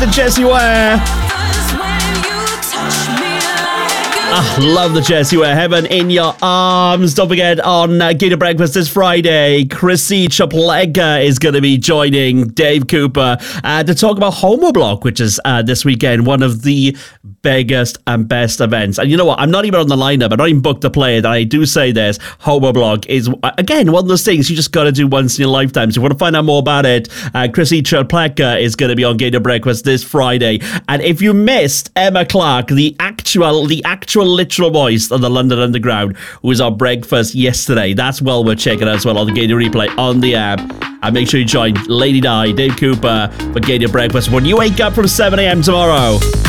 The Jessie Ware. Love the Jessie Ware. Heaven in Your Arms. Don't forget, on Gator Breakfast this Friday, Chrissy Chaplega is going to be joining Dave Cooper to talk about Homoblock, which is this weekend, one of the biggest and best events. And you know what? I'm not even on the lineup. I'm not even booked to play it. And I do say this, Homoblock is, again, one of those things you just got to do once in your lifetime. So if you want to find out more about it, Chrissy Chaplega is going to be on Gator Breakfast this Friday. And if you missed Emma Clark, the actual literal voice of the London Underground, who was on breakfast yesterday, that's well worth checking out as well on the Gator Replay on the app. And make sure you join Lady Di, Dave Cooper for Gator Breakfast when you wake up from 7 a.m. tomorrow.